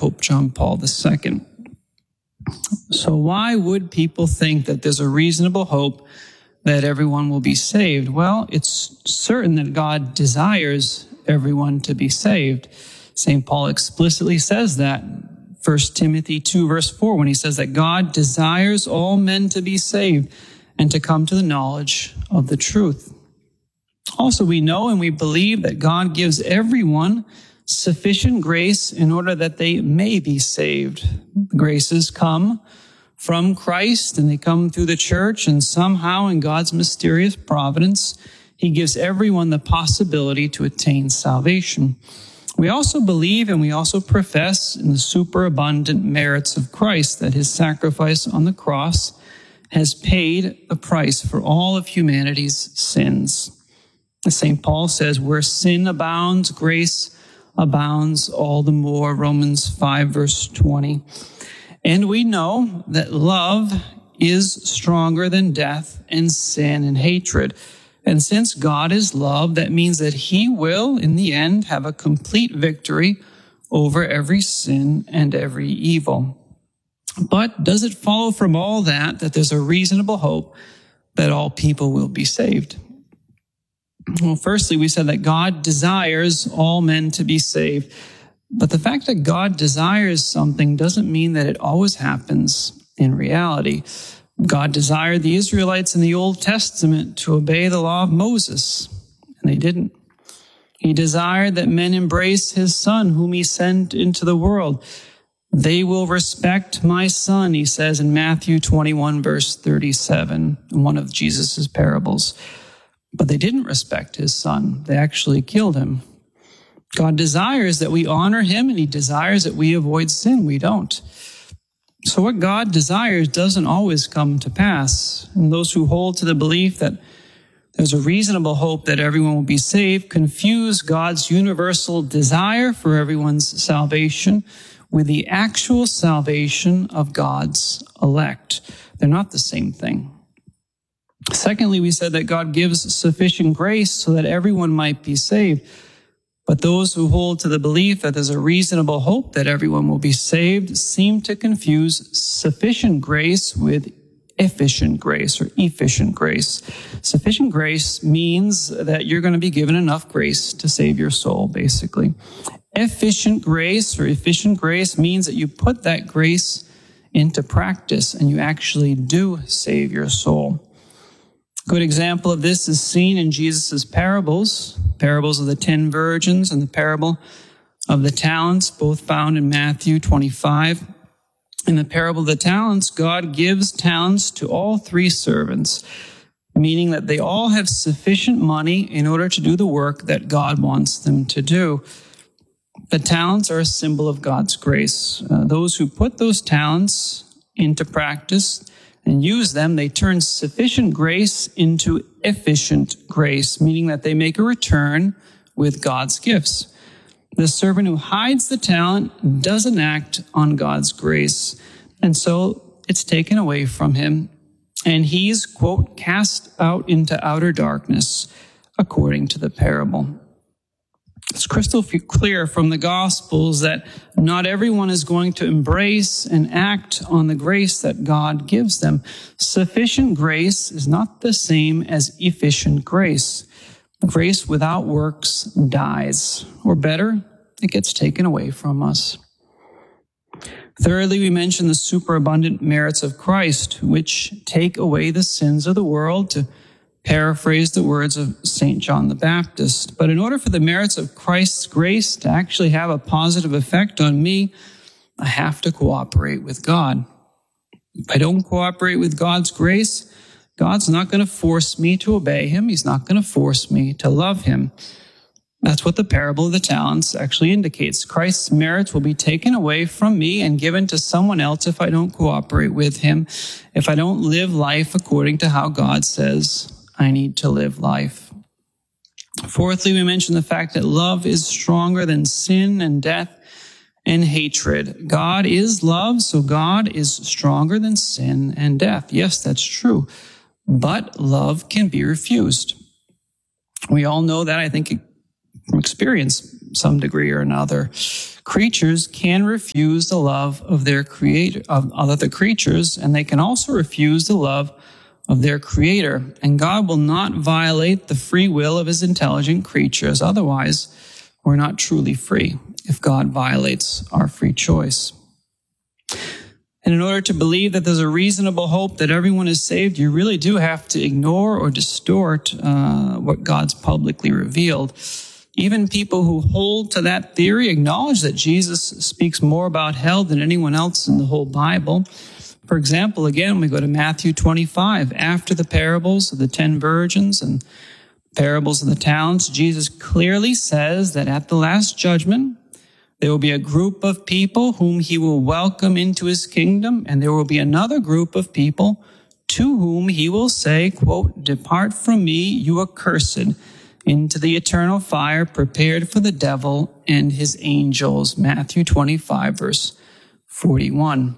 Pope John Paul II. So why would people think that there's a reasonable hope that everyone will be saved? Well, it's certain that God desires everyone to be saved. St. Paul explicitly says that, 1 Timothy 2, verse 4, when he says that God desires all men to be saved and to come to the knowledge of the truth. Also, we know and we believe that God gives everyone sufficient grace in order that they may be saved. Graces come from Christ and they come through the church, and somehow in God's mysterious providence, he gives everyone the possibility to attain salvation. We also believe and we also profess in the superabundant merits of Christ, that his sacrifice on the cross has paid the price for all of humanity's sins. As St. Paul says, where sin abounds, grace abounds all the more, Romans 5, verse 20. And we know that love is stronger than death and sin and hatred. And since God is love, that means that he will, in the end, have a complete victory over every sin and every evil. But does it follow from all that there's a reasonable hope that all people will be saved? Well, firstly, we said that God desires all men to be saved. But the fact that God desires something doesn't mean that it always happens in reality. God desired the Israelites in the Old Testament to obey the law of Moses, and they didn't. He desired that men embrace his Son, whom he sent into the world. They will respect my Son, he says in Matthew 21, verse 37, in one of Jesus' parables. But they didn't respect his Son. They actually killed him. God desires that we honor him, and he desires that we avoid sin. We don't. So what God desires doesn't always come to pass. And those who hold to the belief that there's a reasonable hope that everyone will be saved confuse God's universal desire for everyone's salvation with the actual salvation of God's elect. They're not the same thing. Secondly, we said that God gives sufficient grace so that everyone might be saved. But those who hold to the belief that there's a reasonable hope that everyone will be saved seem to confuse sufficient grace with efficient grace or efficient grace. Sufficient grace means that you're going to be given enough grace to save your soul, basically. Efficient grace or efficient grace means that you put that grace into practice and you actually do save your soul. A good example of this is seen in Jesus' parables of the 10 virgins and the parable of the talents, both found in Matthew 25. In the parable of the talents, God gives talents to all 3 servants, meaning that they all have sufficient money in order to do the work that God wants them to do. The talents are a symbol of God's grace. Those who put those talents into practice and use them, they turn sufficient grace into efficient grace, meaning that they make a return with God's gifts. The servant who hides the talent doesn't act on God's grace, and so it's taken away from him, and he's, quote, cast out into outer darkness, according to the parable. It's crystal clear from the Gospels that not everyone is going to embrace and act on the grace that God gives them. Sufficient grace is not the same as efficient grace. Grace without works dies, or better, it gets taken away from us. Thirdly, we mention the superabundant merits of Christ, which take away the sins of the world, to paraphrase the words of St. John the Baptist. But in order for the merits of Christ's grace to actually have a positive effect on me, I have to cooperate with God. If I don't cooperate with God's grace, God's not going to force me to obey him. He's not going to force me to love him. That's what the parable of the talents actually indicates. Christ's merits will be taken away from me and given to someone else if I don't cooperate with him, if I don't live life according to how God says I need to live life. Fourthly, we mentioned the fact that love is stronger than sin and death and hatred. God is love, so God is stronger than sin and death. Yes, that's true. But love can be refused. We all know that, I think, from experience. some degree or another. Creatures can refuse the love of their creator, of other creatures, and they can also refuse the love of their creator. And God will not violate the free will of his intelligent creatures. Otherwise, we're not truly free if God violates our free choice. And in order to believe that there's a reasonable hope that everyone is saved, you really do have to ignore or distort what God's publicly revealed. Even people who hold to that theory acknowledge that Jesus speaks more about hell than anyone else in the whole Bible. For example, again, we go to Matthew 25. After the parables of the 10 virgins and parables of the talents, Jesus clearly says that at the last judgment, there will be a group of people whom he will welcome into his kingdom, and there will be another group of people to whom he will say, quote, "Depart from me, you accursed, into the eternal fire prepared for the devil and his angels." Matthew 25, verse 41.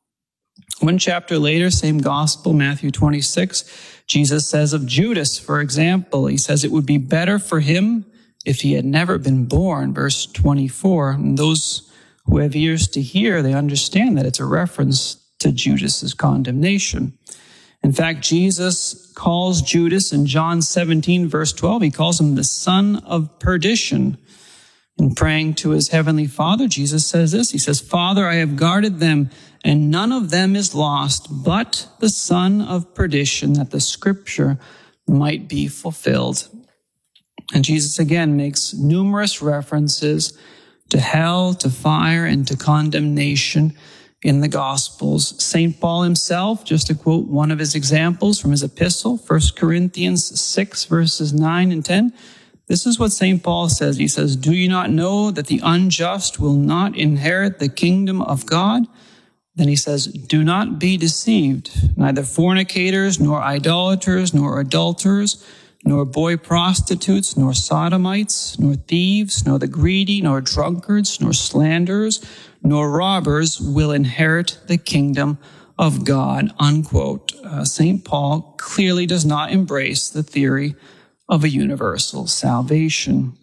One chapter later, same gospel, Matthew 26, Jesus says of Judas, for example, he says it would be better for him if he had never been born, verse 24. And those who have ears to hear, they understand that it's a reference to Judas's condemnation. In fact, Jesus calls Judas in John 17, verse 12, he calls him the son of perdition. In praying to his heavenly Father, Jesus says this, he says, "Father, I have guarded them, and none of them is lost, but the son of perdition, that the scripture might be fulfilled." And Jesus again makes numerous references to hell, to fire, and to condemnation in the Gospels. St. Paul himself, just to quote one of his examples from his epistle, 1 Corinthians 6, verses 9 and 10, this is what St. Paul says. He says, "Do you not know that the unjust will not inherit the kingdom of God?" Then he says, "Do not be deceived. Neither fornicators, nor idolaters, nor adulterers, nor boy prostitutes, nor sodomites, nor thieves, nor the greedy, nor drunkards, nor slanderers, nor robbers will inherit the kingdom of God," unquote. St. Paul clearly does not embrace the theory of a universal salvation.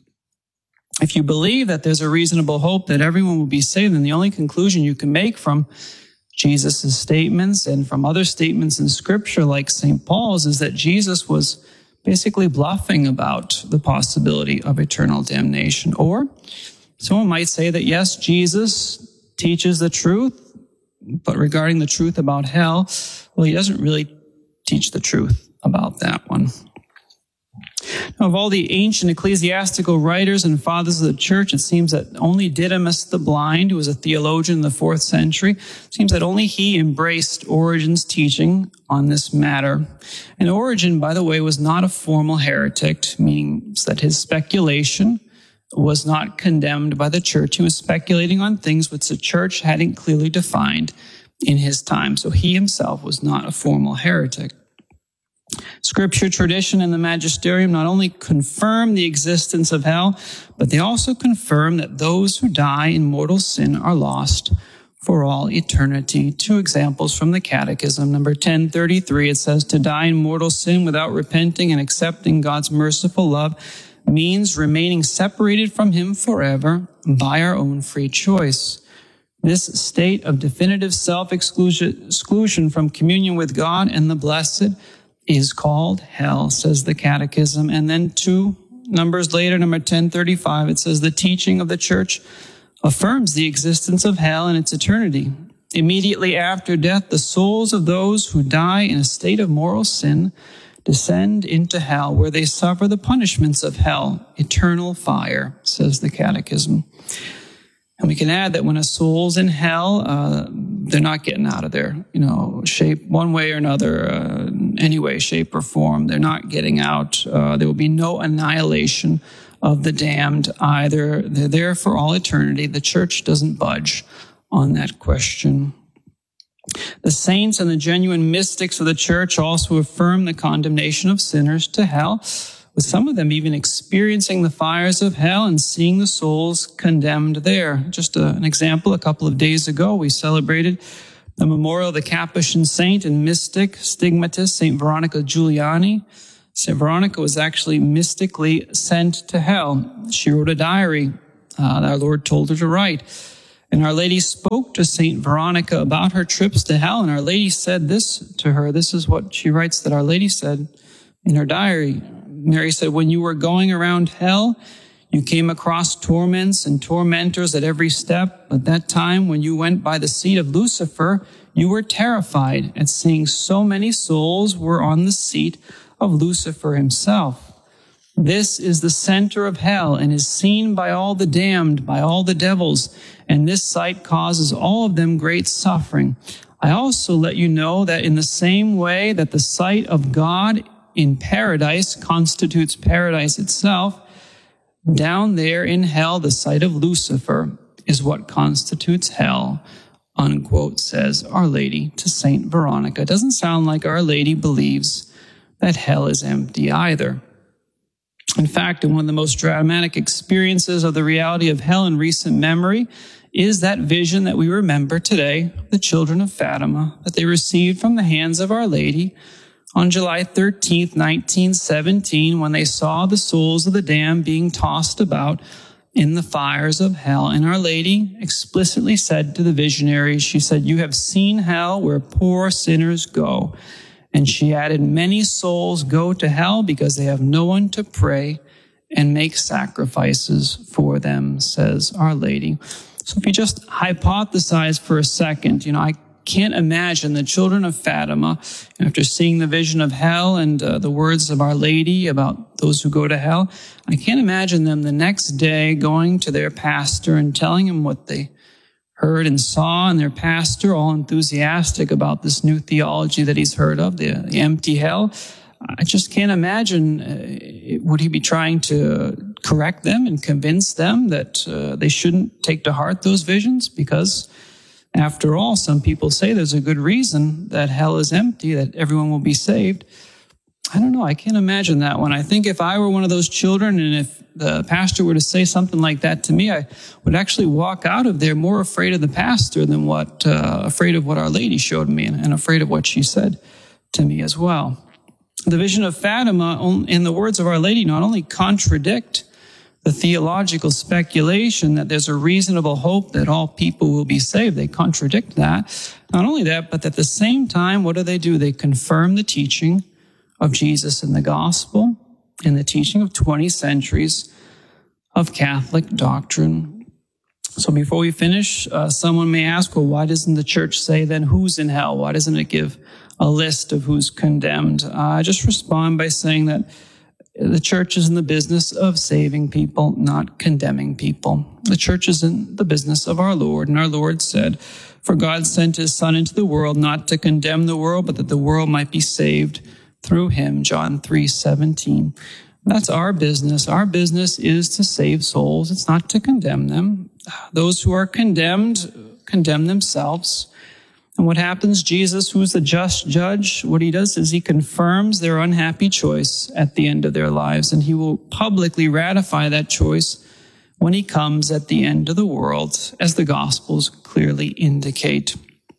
If you believe that there's a reasonable hope that everyone will be saved, then the only conclusion you can make from Jesus' statements and from other statements in Scripture like St. Paul's is that Jesus was basically bluffing about the possibility of eternal damnation. Or someone might say that, yes, Jesus teaches the truth, but regarding the truth about hell, well, he doesn't really teach the truth about that one. Now, of all the ancient ecclesiastical writers and fathers of the church, it seems that only Didymus the Blind, who was a theologian in the 4th century, it seems that only he embraced Origen's teaching on this matter. And Origen, by the way, was not a formal heretic, meaning that his speculation was not condemned by the church. He was speculating on things which the church hadn't clearly defined in his time. So he himself was not a formal heretic. Scripture, tradition, and the magisterium not only confirm the existence of hell, but they also confirm that those who die in mortal sin are lost for all eternity. 2 examples from the Catechism. Number 1033, it says, "To die in mortal sin without repenting and accepting God's merciful love means remaining separated from him forever by our own free choice. This state of definitive self-exclusion from communion with God and the blessed is called hell," says the Catechism. And then 2 numbers later, number 1035, it says, "The teaching of the church affirms the existence of hell and its eternity. Immediately after death, the souls of those who die in a state of moral sin descend into hell, where they suffer the punishments of hell, eternal fire," says the Catechism. And we can add that when a soul's in hell, they're not getting out of there, shape one way or another, any way, shape, or form. They're not getting out. There will be no annihilation of the damned either. They're there for all eternity. The church doesn't budge on that question. The saints and the genuine mystics of the church also affirm the condemnation of sinners to hell, with some of them even experiencing the fires of hell and seeing the souls condemned there. Just an example, a couple of days ago, we celebrated the memorial of the Capuchin saint and mystic, stigmatist, St. Veronica Giuliani. St. Veronica was actually mystically sent to hell. She wrote a diary Our Lord told her to write. And Our Lady spoke to St. Veronica about her trips to hell, and Our Lady said this to her. This is what she writes that Our Lady said in her diary. Mary said, when you were going around hell, you came across torments and tormentors at every step. At that time, when you went by the seat of Lucifer, you were terrified at seeing so many souls were on the seat of Lucifer himself. This is the center of hell and is seen by all the damned, by all the devils, and this sight causes all of them great suffering. I also let you know that in the same way that the sight of God in paradise constitutes paradise itself, down there in hell, the sight of Lucifer is what constitutes hell, unquote, says Our Lady to Saint Veronica. It doesn't sound like Our Lady believes that hell is empty either. In fact, one of the most dramatic experiences of the reality of hell in recent memory is that vision that we remember today, the children of Fatima, that they received from the hands of Our Lady on July 13th, 1917, when they saw the souls of the damned being tossed about in the fires of hell. And Our Lady explicitly said to the visionaries, she said, you have seen hell where poor sinners go. And she added, many souls go to hell because they have no one to pray and make sacrifices for them, says Our Lady. So if you just hypothesize for a second, I can't imagine the children of Fatima, after seeing the vision of hell and the words of Our Lady about those who go to hell, I can't imagine them the next day going to their pastor and telling him what they heard and saw, and their pastor all enthusiastic about this new theology that he's heard of, the empty hell. I just can't imagine, would he be trying to correct them and convince them that they shouldn't take to heart those visions? Because after all, some people say there's a good reason that hell is empty, that everyone will be saved. I don't know. I can't imagine that one. I think if I were one of those children and if the pastor were to say something like that to me, I would actually walk out of there more afraid of the pastor than afraid of what Our Lady showed me and afraid of what she said to me as well. The vision of Fatima, in the words of Our Lady, not only contradict the theological speculation that there's a reasonable hope that all people will be saved. They contradict that. Not only that, but at the same time, what do? They confirm the teaching of Jesus in the gospel and the teaching of 20 centuries of Catholic doctrine. So before we finish, someone may ask, well, why doesn't the church say then who's in hell? Why doesn't it give a list of who's condemned? I just respond by saying that the church is in the business of saving people, not condemning people. The church is in the business of our Lord, and our Lord said, for God sent his Son into the world not to condemn the world, but that the world might be saved through him, John 3:17. That's our business. Our business is to save souls. It's not to condemn them. Those who are condemned, condemn themselves. And what happens? Jesus, who is the just judge, what he does is he confirms their unhappy choice at the end of their lives, and he will publicly ratify that choice when he comes at the end of the world, as the Gospels clearly indicate.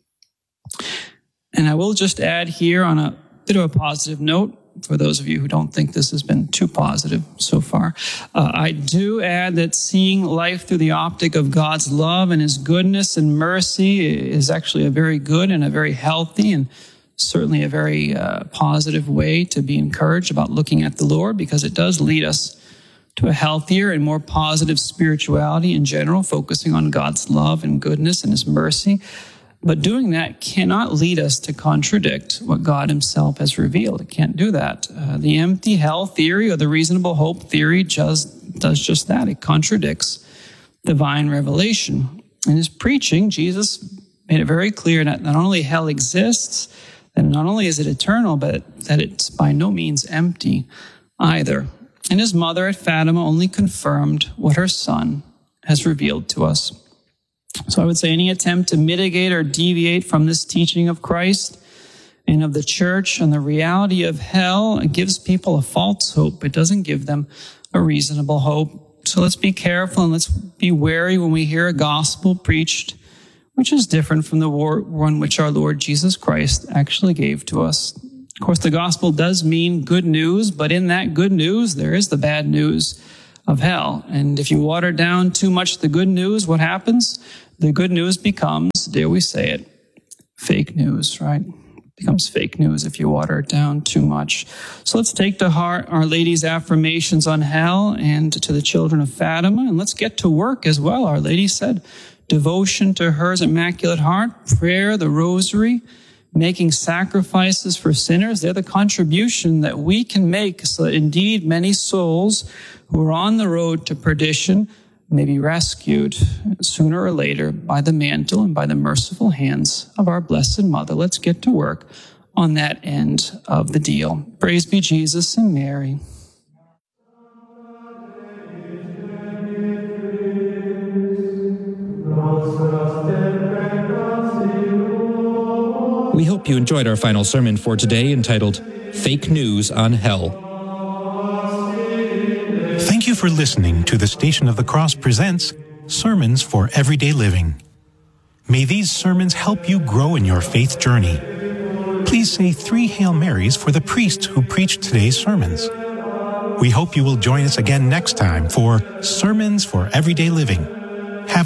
And I will just add here on a bit of a positive note, for those of you who don't think this has been too positive so far, I do add that seeing life through the optic of God's love and his goodness and mercy is actually a very good and a very healthy and certainly a very positive way to be encouraged about looking at the Lord, because it does lead us to a healthier and more positive spirituality in general, focusing on God's love and goodness and his mercy. But doing that cannot lead us to contradict what God himself has revealed. It can't do that. The empty hell theory or the reasonable hope theory does just that. It contradicts divine revelation. In his preaching, Jesus made it very clear that not only hell exists, and not only is it eternal, but that it's by no means empty either. And his mother at Fatima only confirmed what her son has revealed to us. So I would say any attempt to mitigate or deviate from this teaching of Christ and of the church and the reality of hell gives people a false hope. It doesn't give them a reasonable hope. So let's be careful and let's be wary when we hear a gospel preached which is different from the one which our Lord Jesus Christ actually gave to us. Of course, the gospel does mean good news, but in that good news, there is the bad news of hell. And if you water down too much the good news, what happens? The good news becomes, dare we say it, fake news, right? It becomes fake news if you water it down too much. So let's take to heart Our Lady's affirmations on hell and to the children of Fatima, and let's get to work as well. Our Lady said, devotion to hers immaculate heart, prayer, the rosary, making sacrifices for sinners. They're the contribution that we can make so that indeed many souls who are on the road to perdition may be rescued sooner or later by the mantle and by the merciful hands of our Blessed Mother. Let's get to work on that end of the deal. Praise be Jesus and Mary. We hope you enjoyed our final sermon for today entitled Fake News on Hell. Thank you for listening to the Station of the Cross presents Sermons for Everyday Living. May these sermons help you grow in your faith journey. Please say 3 Hail Marys for the priest who preached today's sermons. We hope you will join us again next time for Sermons for Everyday Living.